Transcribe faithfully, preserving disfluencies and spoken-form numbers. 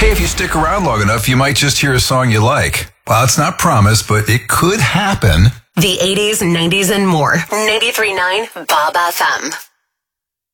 Hey, if you stick around long enough, you might just hear a song you like. Well, it's not promised, but it could happen. The eighties, nineties, and more. ninety-three point nine Bob F M.